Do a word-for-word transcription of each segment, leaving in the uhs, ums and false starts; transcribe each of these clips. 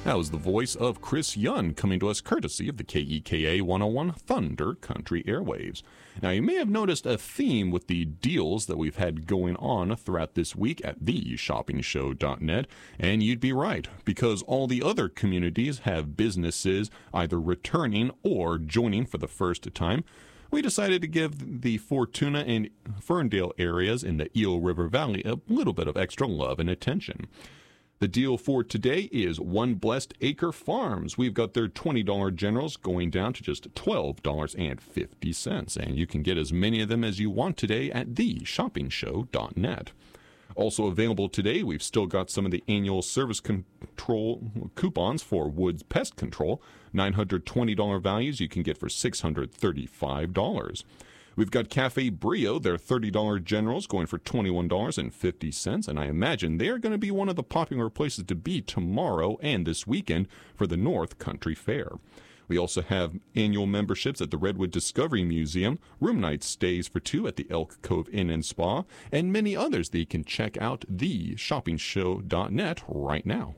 That was the voice of Chris Yun coming to us courtesy of the K E K A one oh one Thunder Country Airwaves. Now, you may have noticed a theme with the deals that we've had going on throughout this week at the shopping show dot net, and you'd be right, because all the other communities have businesses either returning or joining for the first time. We decided to give the Fortuna and Ferndale areas in the Eel River Valley a little bit of extra love and attention. The deal for today is One Blessed Acre Farms. We've got their twenty dollars Generals going down to just twelve dollars and fifty cents, and you can get as many of them as you want today at the shopping show dot net. Also available today, we've still got some of the annual service control coupons for Woods Pest Control. nine hundred twenty dollars values you can get for six hundred thirty-five dollars. We've got Cafe Brio, their thirty dollars Generals, going for twenty-one dollars and fifty cents, and I imagine they're going to be one of the popular places to be tomorrow and this weekend for the North Country Fair. We also have annual memberships at the Redwood Discovery Museum, room night stays for two at the Elk Cove Inn and Spa, and many others that you can check out the shopping show dot net right now.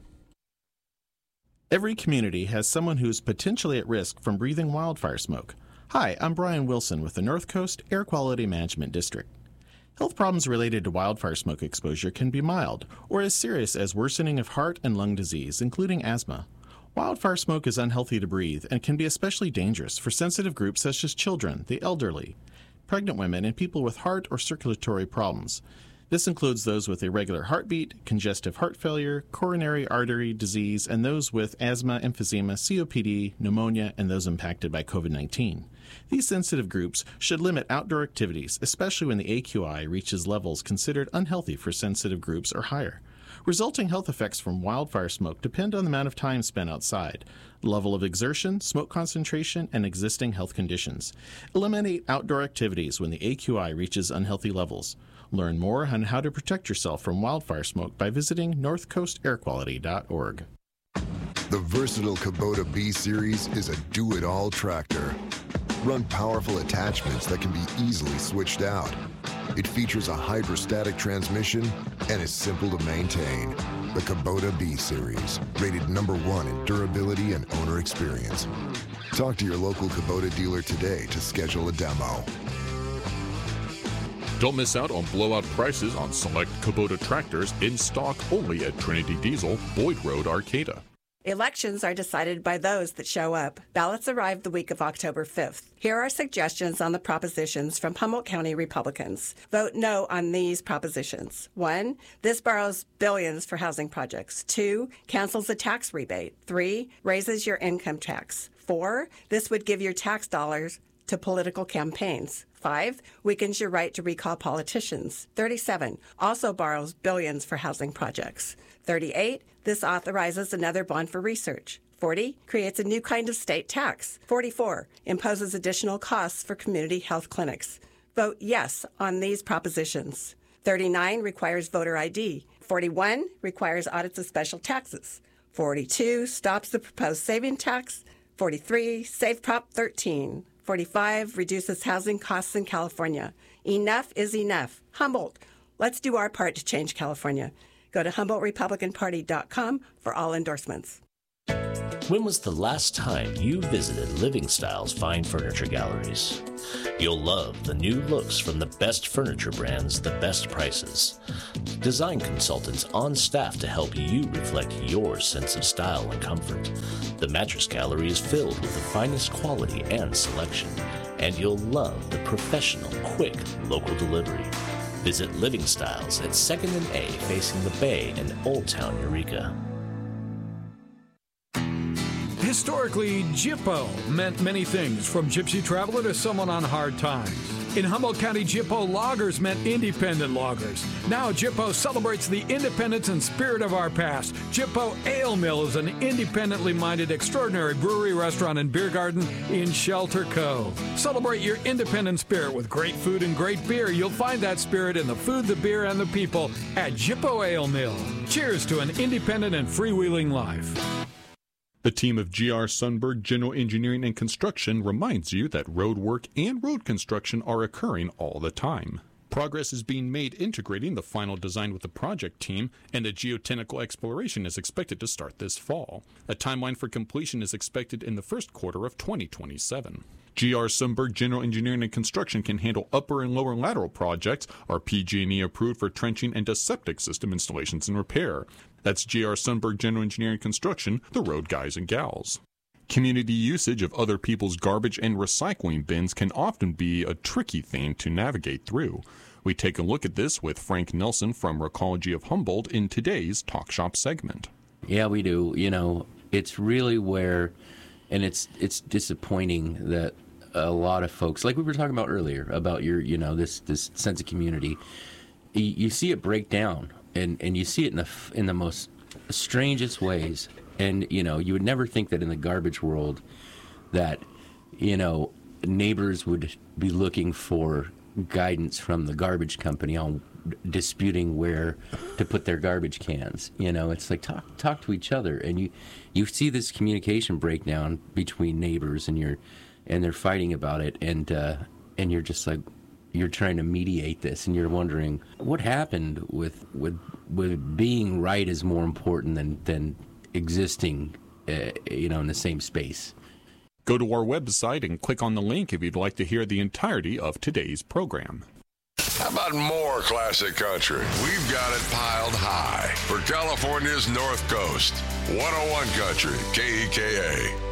Every community has someone who's potentially at risk from breathing wildfire smoke. Hi, I'm Brian Wilson with the North Coast Air Quality Management District. Health problems related to wildfire smoke exposure can be mild or as serious as worsening of heart and lung disease, including asthma. Wildfire smoke is unhealthy to breathe and can be especially dangerous for sensitive groups such as children, the elderly, pregnant women, and people with heart or circulatory problems. This includes those with irregular heartbeat, congestive heart failure, coronary artery disease, and those with asthma, emphysema, C O P D, pneumonia, and those impacted by COVID nineteen. These sensitive groups should limit outdoor activities, especially when the A Q I reaches levels considered unhealthy for sensitive groups or higher. Resulting health effects from wildfire smoke depend on the amount of time spent outside, level of exertion, smoke concentration, and existing health conditions. Eliminate outdoor activities when the A Q I reaches unhealthy levels. Learn more on how to protect yourself from wildfire smoke by visiting north coast air quality dot org. The versatile Kubota B-Series is a do-it-all tractor. Run powerful attachments that can be easily switched out. It features a hydrostatic transmission and is simple to maintain. The Kubota B-Series, rated number one in durability and owner experience. Talk to your local Kubota dealer today to schedule a demo. Don't miss out on blowout prices on select Kubota tractors in stock only at Trinity Diesel, Boyd Road, Arcata. Elections are decided by those that show up. Ballots arrive the week of October fifth. Here are suggestions on the propositions from Humboldt County Republicans. Vote no on these propositions. One, this borrows billions for housing projects. Two, cancels the tax rebate. Three, raises your income tax. Four, this would give your tax dollars to political campaigns. Five, weakens your right to recall politicians. thirty-seven, also borrows billions for housing projects. thirty-eight, this authorizes another bond for research. forty, creates a new kind of state tax. forty-four, imposes additional costs for community health clinics. Vote yes on these propositions. thirty-nine, requires voter I D. forty-one, requires audits of special taxes. forty-two, stops the proposed saving tax. forty-three, save Prop thirteen. forty-five, reduces housing costs in California. Enough is enough. Humboldt, let's do our part to change California. Go to humboldt republican party dot com for all endorsements. When was the last time you visited Living Styles Fine Furniture Galleries? You'll love the new looks from the best furniture brands, the best prices. Design consultants on staff to help you reflect your sense of style and comfort. The Mattress Gallery is filled with the finest quality and selection, and you'll love the professional, quick, local delivery. Visit Living Styles at second and A facing the Bay in Old Town, Eureka. Historically, Jippo meant many things, from gypsy traveler to someone on hard times. In Humboldt County, Jippo loggers meant independent loggers. Now, Jippo celebrates the independence and spirit of our past. Jippo Ale Mill is an independently minded, extraordinary brewery, restaurant, and beer garden in Shelter Cove. Celebrate your independent spirit with great food and great beer. You'll find that spirit in the food, the beer, and the people at Jippo Ale Mill. Cheers to an independent and freewheeling life. The team of G R Sundberg General Engineering and Construction reminds you that road work and road construction are occurring all the time. Progress is being made integrating the final design with the project team, and a geotechnical exploration is expected to start this fall. A timeline for completion is expected in the first quarter of twenty twenty-seven. G R Sundberg General Engineering and Construction can handle upper and lower lateral projects, are P G and E approved for trenching and septic system installations and repair. That's G R Sundberg General Engineering and Construction, the road guys and gals. Community usage of other people's garbage and recycling bins can often be a tricky thing to navigate through. We take a look at this with Frank Nelson from Recology of Humboldt in today's Talk Shop segment. Yeah, we do. You know, it's really where, and it's it's disappointing that a lot of folks, like we were talking about earlier, about your, you know, this this sense of community, you, you see it break down, and, and you see it in the in the most strangest ways. And, you know, you would never think that in the garbage world that, you know, neighbors would be looking for guidance from the garbage company on disputing where to put their garbage cans. You know, it's like talk talk to each other. And you, you see this communication breakdown between neighbors, and you're and they're fighting about it. And uh, and you're just like, you're trying to mediate this, and you're wondering what happened with with with being right is more important than than existing, uh, you know, in the same space. Go to our website and click on the link if you'd like to hear the entirety of today's program. How about more classic country? We've got it piled high for California's North Coast. one oh one Country, K E K A.